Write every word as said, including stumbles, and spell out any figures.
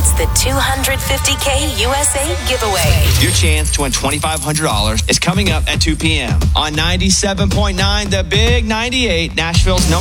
It's the two hundred fifty K U S A giveaway. Your chance to win twenty-five hundred dollars is coming up at two p.m. on ninety-seven point nine The Big ninety-eight, Nashville's number